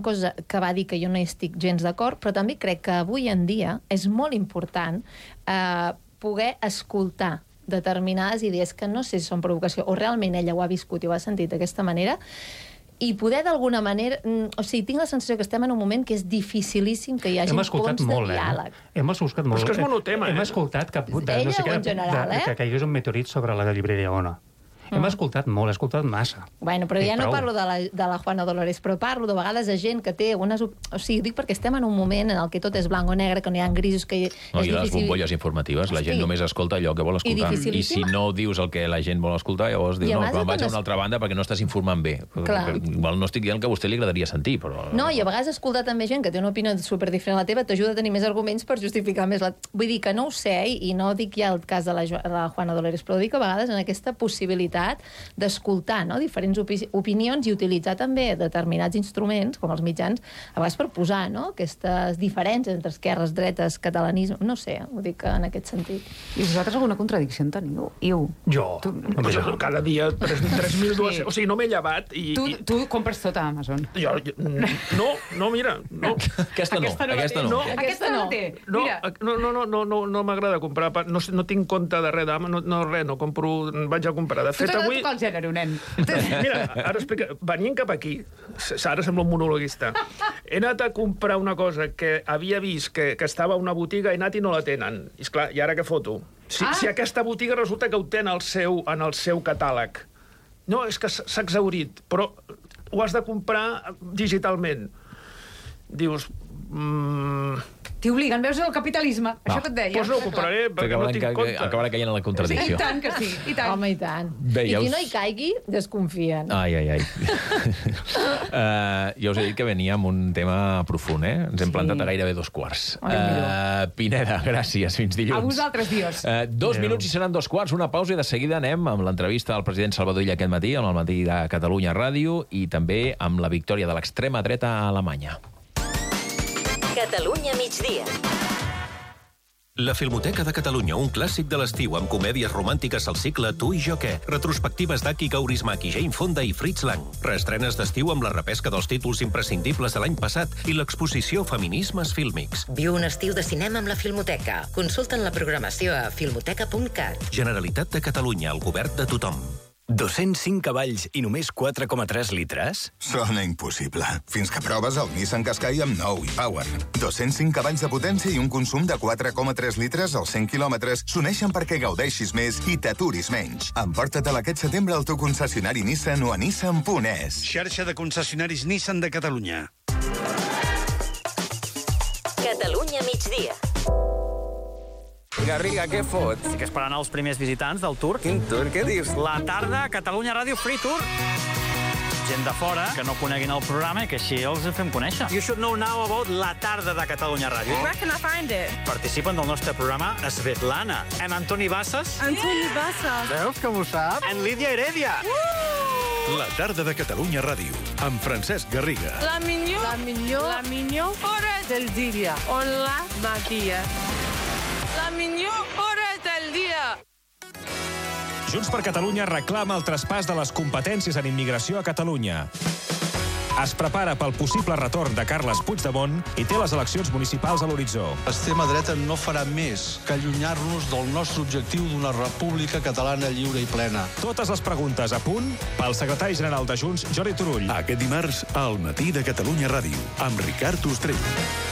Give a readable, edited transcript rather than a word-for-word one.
cosa que va dir que jo no hi estic gens d'acord, però també crec que avui en dia és molt important poder escoltar determinades idees que no sé si són provocació o realment ella ho ha viscut i ho ha sentit d'aquesta manera, i poder d'alguna manera... O sigui, tinc la sensació que estem en un moment que és dificilíssim que hi hagi ponts de diàleg. Hem escoltat molt. Però és que és monotema, Hem escoltat que... Ella no sé o en general, que caigués un meteorit sobre la llibreria Ona. Hem escoltat molt, he escoltat massa. Bueno, però ja no parlo de la Juana Dolores, però parlo de vegades de gent que té unes... O sigui, dic perquè estem en un moment en el que tot és blanc o negre, que no hi ha grisos, que és no, hi ha les difícil... bombolles informatives, la gent només escolta allò que vol escoltar. I si no dius el que la gent vol escoltar, llavors dius, no, me'n vaig a una altra banda perquè no estàs informant bé. Igual no estic dient que a vostè li agradaria sentir, però... No, i a vegades escoltar també gent que té una opinió superdiferent a la teva t'ajuda a tenir més arguments per justificar més la... Vull dir que no ho sé, i no dic ja el cas de la Juana Dolores, però dic que a vegades en aquesta possibilitat d'escoltar, no?, diferents opinions i utilitzar també determinats instruments, com els mitjans, a vegades per posar, no?, aquestes diferències entre esquerres, dretes, catalanisme, no sé, ho dic en aquest sentit. I vosaltres alguna contradicció en teniu? Jo? Cada dia 3.200... O sigui, no m'he llevat i... Tu compres tot a Amazon. No, mira, no. Aquesta no. Aquesta no té. No m'agrada comprar, no tinc compte de res d'Amazon, no compro, vaig a comprar. De fet, avui... El gènere, nen. Mira, ara explica, venint cap aquí, ara sembla un monologuista, he anat a comprar una cosa que havia vist que estava a una botiga, he anat i no la tenen. I esclar, i ara què foto? Si aquesta botiga resulta que ho té en el seu catàleg. No, és que s'ha exhaurit, però ho has de comprar digitalment. Dius... T'hi obliguen, veus el capitalisme? Això que et deia. Doncs no ho compraré, perquè no tinc compte. Acabarà caient en la contradicció. I tant que sí, i tant. Home, i tant. Bé, I qui no hi caigui, desconfien. Ai. Ja us he dit que venia amb un tema profund, eh? Ens hem plantat a gairebé 2:15. Pineda, gràcies, fins dilluns. A vosaltres, dios. 2 minuts i seran 2:15, una pausa i de seguida anem amb l'entrevista al president Salvador Illa aquest matí, amb el matí de Catalunya Ràdio, i també amb la victòria de l'extrema dreta a Alemanya. Catalunya migdia. La Filmoteca de Catalunya, un clàssic de l'estiu amb comèdies romàntiques al cicle Tu i jo què, retrospectives d'Aki Kaurismäki, Jane Fonda i Fritz Lang, reestrenes d'estiu amb la repesca dels títols imprescindibles de l'any passat i l'exposició Feminismes Fílmics. Viu un estiu de cinema amb la Filmoteca. Consulta'n la programació a filmoteca.cat. Generalitat de Catalunya, el govern de tothom. 205 cavalls i només 4,3 litres? Sona impossible. Fins que proves el Nissan Qashqai amb nou e-Power. 205 cavalls de potència i un consum de 4,3 litres als 100 quilòmetres s'uneixen perquè gaudeixis més i t'aturis menys. Emporta-te'l aquest setembre al teu concessionari Nissan o a nissan.es. Xarxa de concessionaris Nissan de Catalunya. Catalunya migdia. Garriga, què fots? Estic esperant els primers visitants del tour. Quin tour? Què dius? La tarda Catalunya Ràdio Free Tour. Gent de fora que no coneguin el programa i que així els fem conèixer. You should know now about la tarda de Catalunya Ràdio. Where can I find it? Participen del nostre programa Svetlana, en Antoni Bassas. Antoni Bassas. Veus com ho sap? En Lídia Heredia. La tarda de Catalunya Ràdio, amb Francesc Garriga. La millor hora del dia. Hola, Matia. La millor hora del dia. Junts per Catalunya reclama el traspàs de les competències en immigració a Catalunya. Es prepara pel possible retorn de Carles Puigdemont i té les eleccions municipals a l'horitzó. L'extrema dreta no farà més que allunyar-nos del nostre objectiu d'una república catalana lliure i plena. Totes les preguntes a punt pel secretari general de Junts, Jordi Turull. Aquest dimarts, al matí de Catalunya Ràdio, amb Ricard Ostrell.